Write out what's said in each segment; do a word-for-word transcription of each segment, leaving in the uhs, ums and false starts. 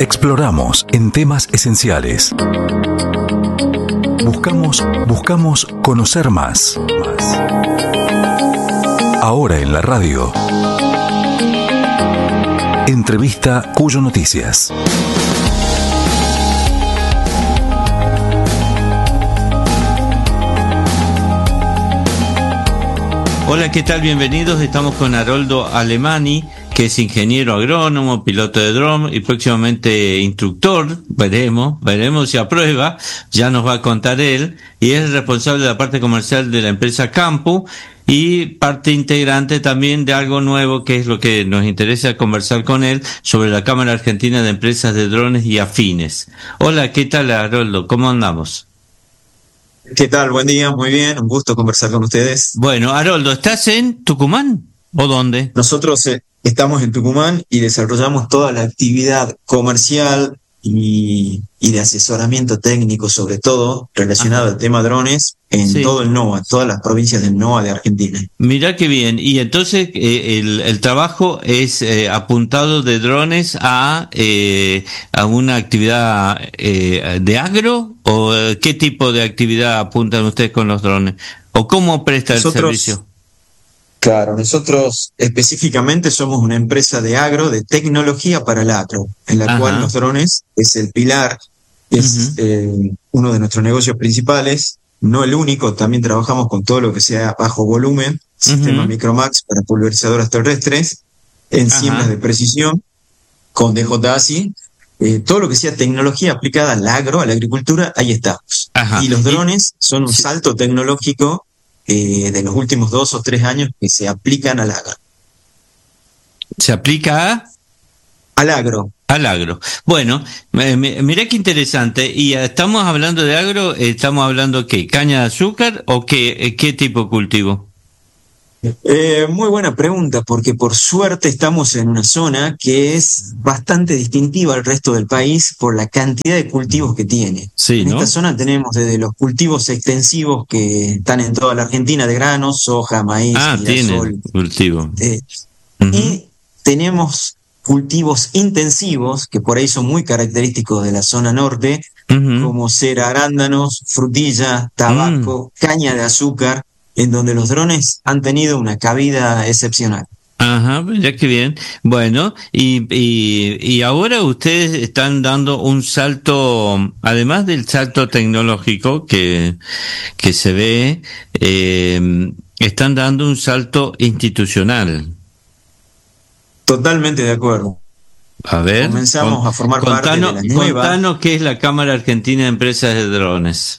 Exploramos en temas esenciales. Buscamos, buscamos conocer más. Ahora en la radio. Entrevista Cuyo Noticias. Hola, ¿qué tal? Bienvenidos. Estamos con Haroldo Alemani, que es ingeniero agrónomo, piloto de dron y próximamente instructor. Veremos, veremos si aprueba. Ya nos va a contar él. Y es el responsable de la parte comercial de la empresa Campu y parte integrante también de algo nuevo, que es lo que nos interesa conversar con él, sobre la Cámara Argentina de Empresas de Drones y Afines. Hola, ¿qué tal, Haroldo? ¿Cómo andamos? ¿Qué tal? Buen día, muy bien, un gusto conversar con ustedes. Bueno, Haroldo, ¿estás en Tucumán o dónde? Nosotros eh, estamos en Tucumán y desarrollamos toda la actividad comercial y, y de asesoramiento técnico, sobre todo relacionado Ajá. al tema drones, en sí. todo el NOA, todas las provincias del NOA de Argentina. Mirá qué bien. Y entonces eh, el, el trabajo es eh, apuntado de drones a, eh, a una actividad eh, de agro, o eh, qué tipo de actividad apuntan ustedes con los drones, o cómo presta nosotros, el servicio. Claro, nosotros específicamente somos una empresa de agro, de tecnología para el agro, en la Ajá. cual los drones es el pilar, es uh-huh. eh, uno de nuestros negocios principales. No el único, también trabajamos con todo lo que sea bajo volumen, sistema uh-huh. Micromax para pulverizadoras terrestres, enzimas Ajá. de precisión, con D J A S I, eh, todo lo que sea tecnología aplicada al agro, a la agricultura, ahí estamos. Ajá. Y los drones y, son un sí. salto tecnológico eh, de los últimos dos o tres años que se aplican al agro. ¿Se aplica a? Al agro. Al agro. Bueno, eh, mirá qué interesante. Y estamos hablando de agro, estamos hablando ¿qué? ¿Caña de azúcar o qué, qué tipo de cultivo? Eh, muy buena pregunta, porque por suerte estamos en una zona que es bastante distintiva al resto del país por la cantidad de cultivos que tiene. Sí, en ¿no? esta zona tenemos desde los cultivos extensivos que están en toda la Argentina de granos, soja, maíz, ah, girasol, tiene cultivo. Eh, uh-huh. Y tenemos cultivos intensivos, que por ahí son muy característicos de la zona norte, uh-huh. como cera, arándanos, frutilla, tabaco, uh-huh. caña de azúcar, en donde los drones han tenido una cabida excepcional. Ajá, ya que bien. Bueno, y, y, y ahora ustedes están dando un salto, además del salto tecnológico que, que se ve, eh, están dando un salto institucional. Totalmente de acuerdo. A ver, comenzamos con, a formar contanos, parte de la nueva. Contanos qué es la Cámara Argentina de Empresas de Drones.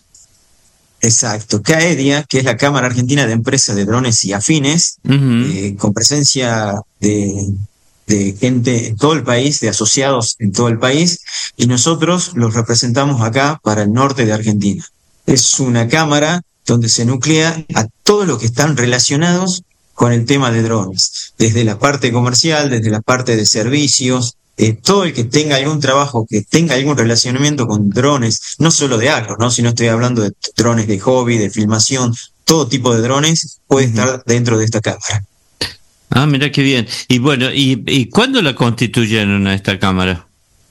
Exacto, CAEDIA, que es la Cámara Argentina de Empresas de Drones y Afines, uh-huh. eh, con presencia de, de gente en todo el país, de asociados en todo el país, y nosotros los representamos acá para el norte de Argentina. Es una cámara donde se nuclea a todos los que están relacionados con el tema de drones, desde la parte comercial, desde la parte de servicios, eh, todo el que tenga algún trabajo, que tenga algún relacionamiento con drones, no solo de agro, ¿no? Sino estoy hablando de drones de hobby, de filmación, todo tipo de drones puede uh-huh. estar dentro de esta cámara. Ah, mira qué bien. Y bueno, ¿y, y cuándo la constituyeron a esta cámara?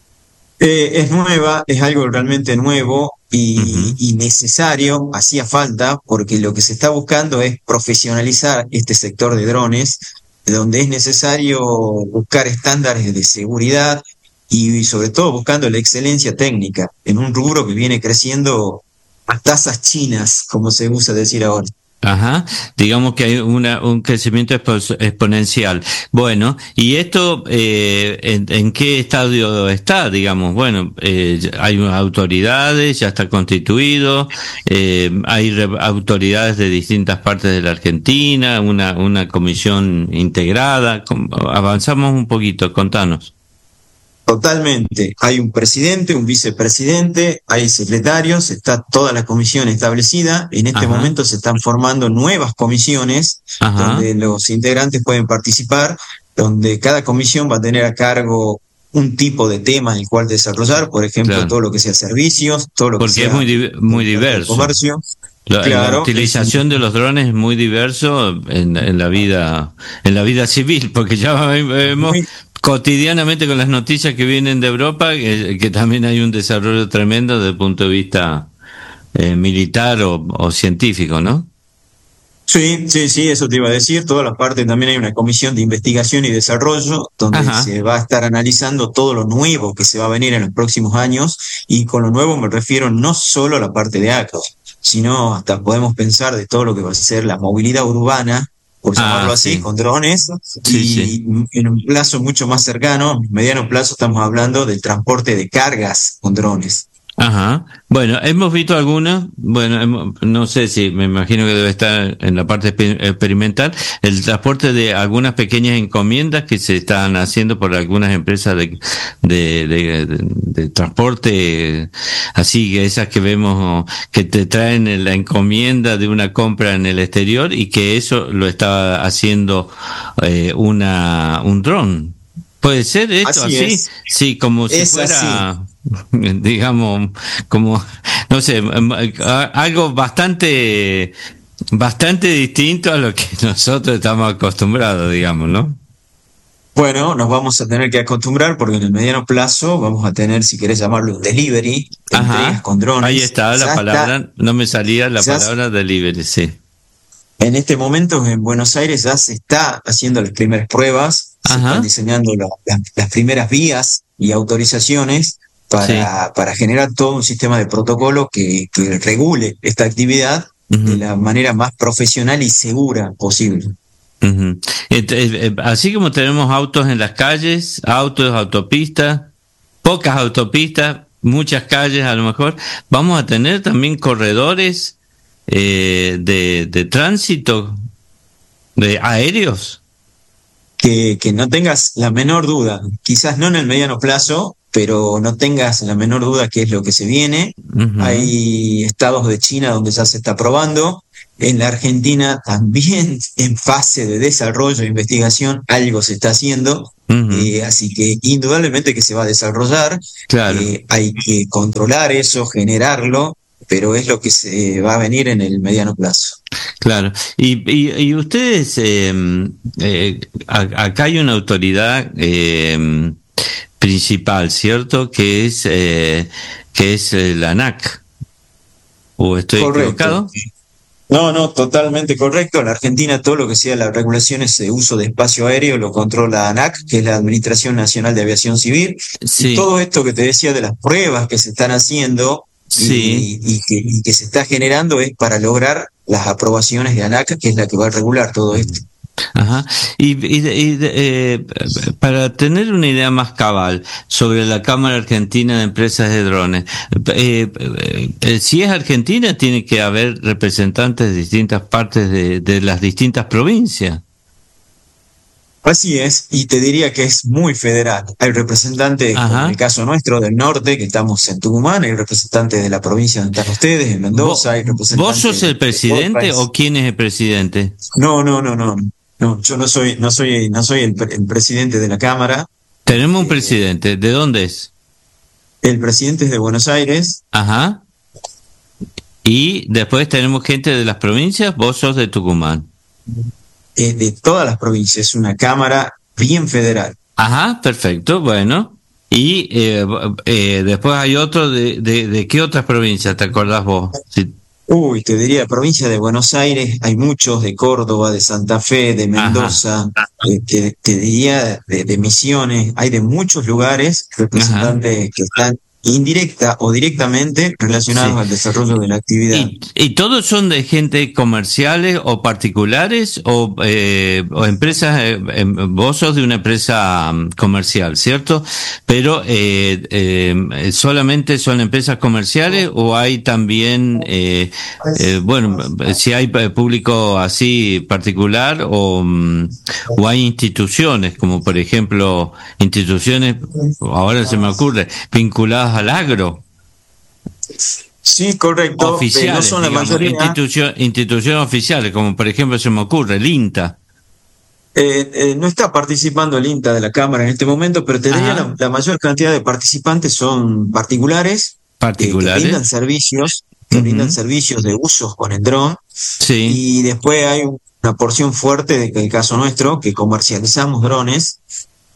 Eh, es nueva, es algo realmente nuevo y, uh-huh. y necesario, hacía falta, porque lo que se está buscando es profesionalizar este sector de drones, donde es necesario buscar estándares de seguridad y sobre todo buscando la excelencia técnica en un rubro que viene creciendo a tasas chinas, como se usa decir ahora. Ajá, digamos que hay una, un crecimiento expo- exponencial. Bueno, ¿y esto eh, en, en qué estadio está? Digamos, bueno, eh, hay autoridades, ya está constituido, eh, hay re- autoridades de distintas partes de la Argentina, una, una comisión integrada. Avanzamos un poquito, contanos. Totalmente. Hay un presidente, un vicepresidente, hay secretarios, está toda la comisión establecida. En este Ajá. momento se están formando nuevas comisiones Ajá. donde los integrantes pueden participar, donde cada comisión va a tener a cargo un tipo de tema en el cual desarrollar, por ejemplo, claro. todo lo que sea servicios, todo lo Porque que sea... Porque es muy, muy diverso. Comercio. La, claro, la utilización es, de los drones es muy diverso en, en la vida en la vida civil, porque ya vemos... Muy, cotidianamente con las noticias que vienen de Europa, que, que también hay un desarrollo tremendo desde el punto de vista eh, militar o, o científico, ¿no? Sí, sí, sí, eso te iba a decir. Toda la parte, también hay una comisión de investigación y desarrollo donde Ajá. se va a estar analizando todo lo nuevo que se va a venir en los próximos años, y con lo nuevo me refiero no solo a la parte de A C R O, sino hasta podemos pensar de todo lo que va a ser la movilidad urbana, por llamarlo ah, así, sí. con drones, sí, y sí. en un plazo mucho más cercano, mediano plazo, estamos hablando del transporte de cargas con drones. Ajá. Bueno, hemos visto algunas, bueno, hemos, no sé si, me imagino que debe estar en la parte experimental, el transporte de algunas pequeñas encomiendas que se están haciendo por algunas empresas de, de, de, de, de transporte, así, esas que vemos que te traen la encomienda de una compra en el exterior, y que eso lo está haciendo eh, una un dron. ¿Puede ser esto así? así? Sí, como si es fuera, así. digamos, como, no sé, algo bastante, bastante distinto a lo que nosotros estamos acostumbrados, digamos, ¿no? Bueno, nos vamos a tener que acostumbrar, porque en el mediano plazo vamos a tener, si querés llamarlo, un delivery, de entregas con drones. Ahí está la palabra, está, no me salía la palabra delivery, sí. En este momento en Buenos Aires ya se está haciendo las primeras pruebas, Ajá. se están diseñando la, la, las primeras vías y autorizaciones para, sí. para generar todo un sistema de protocolo que, que regule esta actividad uh-huh. de la manera más profesional y segura posible. Uh-huh. Así como tenemos autos en las calles, autos, autopistas, pocas autopistas, muchas calles a lo mejor, vamos a tener también corredores eh, de, de tránsito, de aéreos. Que, que no tengas la menor duda, quizás no en el mediano plazo, pero no tengas la menor duda que es lo que se viene. Uh-huh. Hay estados de China donde ya se está probando, en la Argentina también en fase de desarrollo e investigación algo se está haciendo, uh-huh. eh, así que indudablemente que se va a desarrollar, claro. eh, hay que controlar eso, generarlo, pero es lo que se va a venir en el mediano plazo. Claro, y, y, y ustedes, eh, eh, acá hay una autoridad eh, principal, ¿cierto? Que es eh, que es la ANAC, ¿o estoy Correcto. equivocado? No, no, totalmente correcto. En la Argentina todo lo que sea las regulaciones de uso de espacio aéreo lo controla ANAC, que es la Administración Nacional de Aviación Civil. Sí. Y todo esto que te decía de las pruebas que se están haciendo sí. y, y, que, y que se está generando es para lograr las aprobaciones de ANAC, que es la que va a regular todo esto. Ajá. Y, y, y eh, para tener una idea más cabal sobre la Cámara Argentina de Empresas de Drones, eh, eh, si es Argentina, tiene que haber representantes de distintas partes de, de las distintas provincias. Así es, y te diría que es muy federal. Hay representantes, en el caso nuestro, del norte, que estamos en Tucumán, hay representantes de la provincia donde están ustedes, en Mendoza, hay representantes... ¿Vos sos el presidente o quién es el presidente? No, no, no, no, no, yo no soy, no soy, no soy el, el presidente de la Cámara. Tenemos un presidente, ¿de dónde es? El presidente es de Buenos Aires. Ajá. Y después tenemos gente de las provincias, vos sos de Tucumán. Eh, de todas las provincias, es una cámara bien federal. Ajá, perfecto, bueno. Y eh, eh, después hay otro, de, de, ¿de qué otras provincias te acordás vos? Sí. Uy, te diría, provincia de Buenos Aires, hay muchos, de Córdoba, de Santa Fe, de Mendoza, eh, te, te diría de, de Misiones, hay de muchos lugares representantes Ajá. que están indirecta o directamente relacionados sí. al desarrollo de la actividad. ¿Y, y todos son de gente comerciales o particulares o, eh, o empresas? Eh, eh, vos sos de una empresa um, comercial, ¿cierto? Pero eh, eh, ¿solamente son empresas comerciales o hay también, eh, eh, bueno, si hay público así particular o, um, o hay instituciones, como por ejemplo instituciones, ahora se me ocurre, vinculadas al agro? Sí, correcto. Oficiales, no son la digamos, mayoría. Institución, instituciones oficiales, como por ejemplo se me ocurre el INTA. Eh, eh, no está participando el INTA de la Cámara en este momento, pero te diría la, la mayor cantidad de participantes son particulares, particulares. Que, que brindan servicios, que uh-huh. brindan servicios de usos con el dron. Sí. Y después hay una porción fuerte, de, el caso nuestro, que comercializamos drones.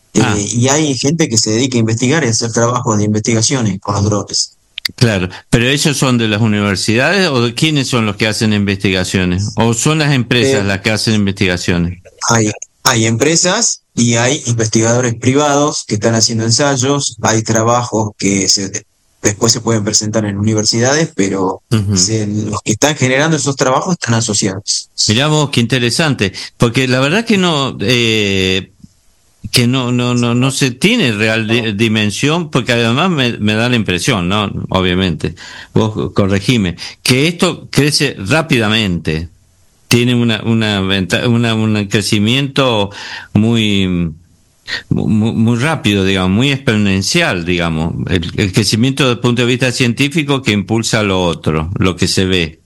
Ah. Eh, y hay gente que se dedica a investigar y a hacer trabajos de investigaciones con los drones. Claro, pero ellos son de las universidades o de quiénes son los que hacen investigaciones, o son las empresas Eh, las que hacen investigaciones. Hay, hay empresas y hay investigadores privados que están haciendo ensayos, hay trabajos que se, después se pueden presentar en universidades, pero Uh-huh. se, los que están generando esos trabajos están asociados. Mirá vos, qué interesante, porque la verdad que no, eh, que no, no, no, no se tiene real di- dimensión, porque además me, me da la impresión, ¿no? Obviamente, vos corregime, que esto crece rápidamente, tiene una, una, venta- una, un crecimiento muy, muy, muy rápido, digamos, muy exponencial, digamos, el, el crecimiento desde el punto de vista científico que impulsa lo otro, lo que se ve.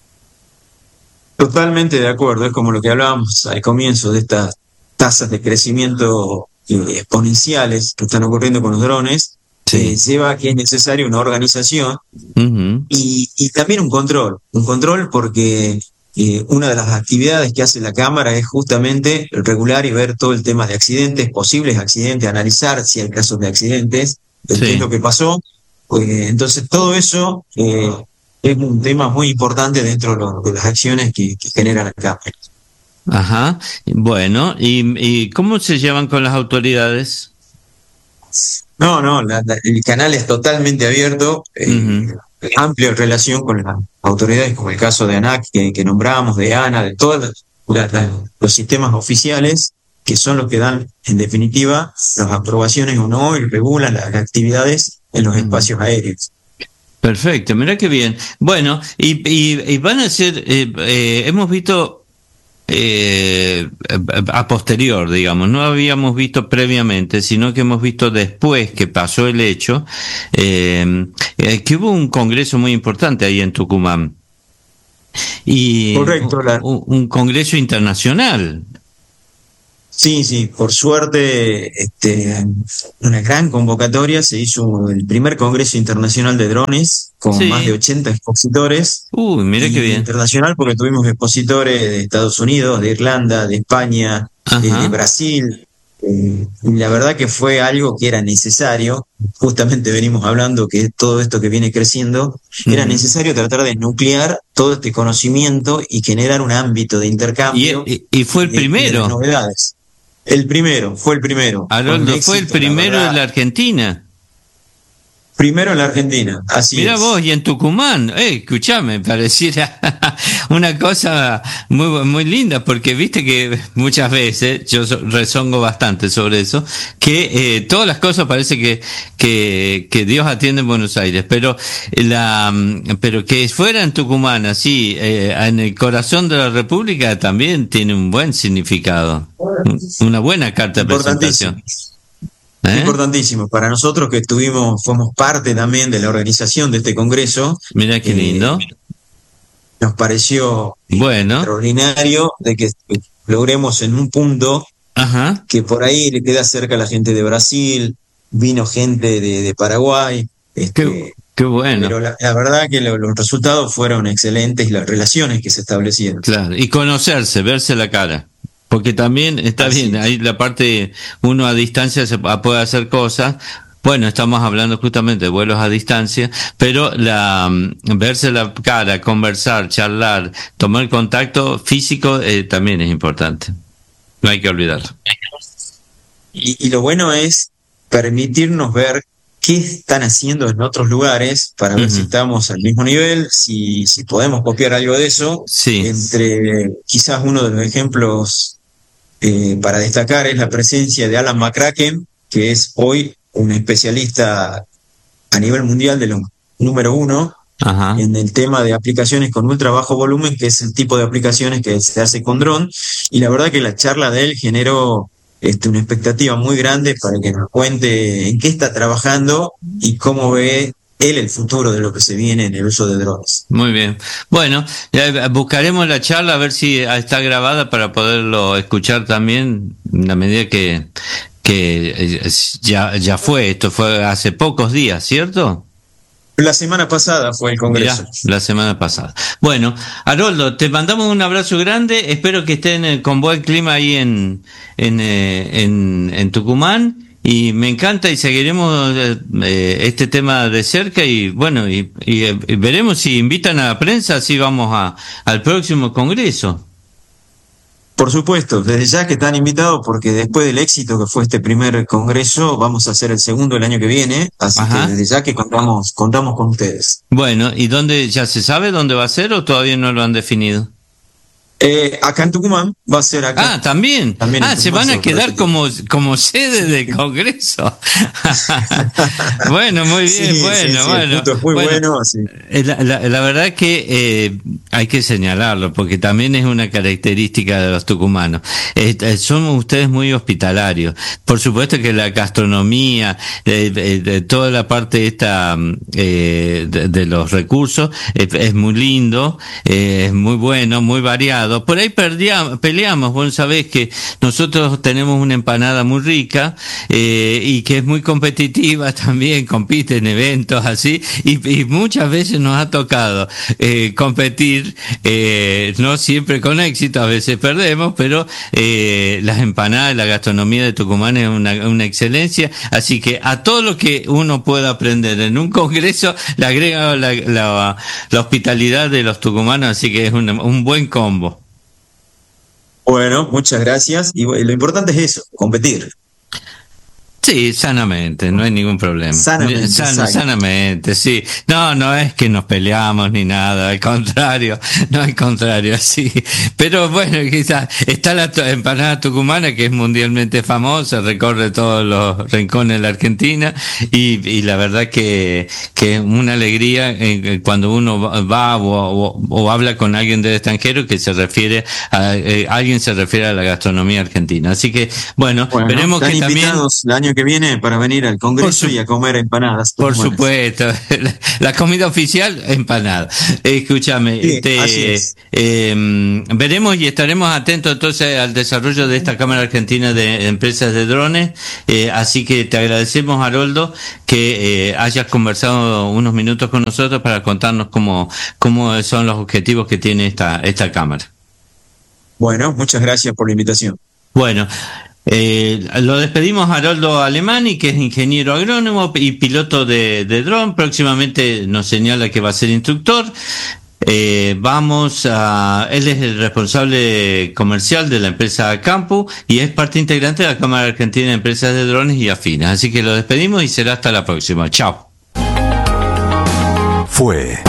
Totalmente de acuerdo, es como lo que hablábamos al comienzo de estas tasas de crecimiento eh, exponenciales que están ocurriendo con los drones, Sí. eh, lleva a que es necesaria una organización Uh-huh. y, y también un control, un control porque eh, una de las actividades que hace la Cámara es justamente regular y ver todo el tema de accidentes, posibles accidentes, analizar si hay casos de accidentes, ver Sí. qué es lo que pasó. Pues, entonces todo eso eh, es un tema muy importante dentro de, lo- de las acciones que, que genera la Cámara. Ajá, bueno, ¿y, y cómo se llevan con las autoridades? No, no, la- la- el canal es totalmente abierto, eh, Ujú. amplio en relación con las autoridades, como el caso de ANAC que, que nombramos, de ANA, de todos las- las- los sistemas oficiales, que son los que dan, en definitiva, las aprobaciones o no y regulan las actividades en los Ujú. espacios aéreos. Perfecto, mira qué bien. Bueno, y, y, y van a ser, eh, eh, hemos visto eh, a posterior, digamos, no habíamos visto previamente, sino que hemos visto después que pasó el hecho, eh, eh, que hubo un congreso muy importante ahí en Tucumán. Y Correcto, la- un, un congreso internacional. Sí, sí, por suerte, este, una gran convocatoria, se hizo el primer Congreso Internacional de Drones con Sí. más de ochenta expositores. Uy, mira Y qué bien. internacional porque tuvimos expositores de Estados Unidos, de Irlanda, de España, de, Ajá. de Brasil. Eh, y la verdad que fue algo que era necesario. Justamente venimos hablando que todo esto que viene creciendo, era Ujú. necesario tratar de nuclear todo este conocimiento y generar un ámbito de Y, intercambio y, y fue el de- de primero. novedades. El primero, fue el primero. Fue un Haroldo, fue el éxito, la primero verdad. de la Argentina. Primero en la Argentina, así Mira es. vos, y en Tucumán, eh, escuchame, pareciera una cosa muy muy linda, porque viste que muchas veces, yo so- rezongo bastante sobre eso, que eh, todas las cosas parece que, que, que Dios atiende en Buenos Aires, pero la mm, pero que fuera en Tucumán, así, eh, en el corazón de la República, también tiene un buen significado, un- una buena carta de Importantísimo. presentación. ¿Eh? Importantísimo. Para nosotros que estuvimos, fuimos parte también de la organización de este congreso, Mira qué eh, lindo. nos pareció Bueno, extraordinario de que logremos en un punto ajá. que por ahí le queda cerca a la gente de Brasil, vino gente de, de Paraguay, este, Qué, qué bueno. pero la, la verdad que lo- los resultados fueron excelentes y las relaciones que se establecieron. Claro, y conocerse, verse la cara. Porque también está Así bien, es. ahí la parte, uno a distancia se pa- puede hacer cosas. Bueno, estamos hablando justamente de vuelos a distancia, pero la mm, verse la cara, conversar, charlar, tomar contacto físico eh, también es importante. No hay que olvidarlo. Y, y lo bueno es permitirnos ver qué están haciendo en otros lugares para ver Ujú. si estamos al mismo nivel, si, si podemos copiar algo de eso. Sí. Entre quizás uno de los ejemplos eh, para destacar es la presencia de Alan McCracken, que es hoy un especialista a nivel mundial de los número uno Ajá. en el tema de aplicaciones con ultra bajo volumen, que es el tipo de aplicaciones que se hace con dron. Y la verdad que la charla de él generó este, una expectativa muy grande para que nos cuente en qué está trabajando y cómo ve él el futuro de lo que se viene en el uso de drones. Muy bien. Bueno, ya buscaremos la charla a ver si está grabada para poderlo escuchar también en la medida que, que eh, ya, ya fue, esto fue hace pocos días, ¿cierto? La semana pasada fue el congreso. Mirá, la semana pasada. Bueno, Haroldo, te mandamos un abrazo grande. Espero que estén con buen clima ahí en, en, eh, en, en Tucumán. Y me encanta y seguiremos eh, este tema de cerca y bueno, y, y, y veremos si invitan a la prensa, así vamos a, al próximo congreso. Por supuesto, desde ya que están invitados porque después del éxito que fue este primer congreso, vamos a hacer el segundo el año que viene, así Ajá. que desde ya que contamos, contamos con ustedes. Bueno, ¿y dónde, ya se sabe dónde va a ser o todavía no lo han definido? Eh, acá en Tucumán, va a ser acá. Ah, también. también ah, se van a quedar como, como sede del Congreso. Bueno, muy bien, sí, bueno, sí, sí, bueno. El punto es muy bueno. bueno sí. la, la, la verdad que eh, hay que señalarlo, porque también es una característica de los tucumanos. Eh, son ustedes muy hospitalarios. Por supuesto que la gastronomía, eh, de, de toda la parte esta eh, de, de los recursos, eh, es muy lindo, eh, es muy bueno, muy variado. Por ahí perdíamos, peleamos, vos sabés que nosotros tenemos una empanada muy rica eh, y que es muy competitiva también, compite en eventos así, y, y muchas veces nos ha tocado eh, competir, eh, no siempre con éxito, a veces perdemos, pero eh, las empanadas, la gastronomía de Tucumán es una, una excelencia, así que a todo lo que uno pueda aprender en un congreso le agrega la, la, la hospitalidad de los tucumanos, así que es un, un buen combo. Bueno, muchas gracias. Y lo importante es eso, competir. Sí, sanamente, no hay ningún problema. Sanamente, San, sanamente, sí. No, no es que nos peleamos ni nada, al contrario, no al contrario, sí. Pero bueno, quizás está la empanada tucumana que es mundialmente famosa, recorre todos los rincones de la Argentina y, y la verdad que, que es una alegría eh, cuando uno va o, o, o habla con alguien del extranjero que se refiere a, eh, alguien se refiere a la gastronomía argentina. Así que, bueno, bueno veremos que también... El año que viene para venir al Congreso su... y a comer empanadas. Por supuesto, la, la comida oficial, empanada. Escúchame, sí, te, eh, veremos y estaremos atentos entonces al desarrollo de esta Cámara Argentina de Empresas de Drones, eh, así que te agradecemos, Haroldo, que eh, hayas conversado unos minutos con nosotros para contarnos cómo, cómo son los objetivos que tiene esta, esta Cámara. Bueno, muchas gracias por la invitación. Bueno, Eh, lo despedimos a Haroldo Alemani, que es ingeniero agrónomo y piloto de, de dron. Próximamente nos señala que va a ser instructor. Eh, vamos a, él es el responsable comercial de la empresa Campu y es parte integrante de la Cámara Argentina de Empresas de Drones y Afines. Así que lo despedimos y será hasta la próxima. Chao. Fue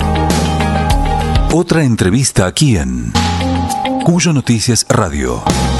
otra entrevista aquí en Cuyo Noticias Radio.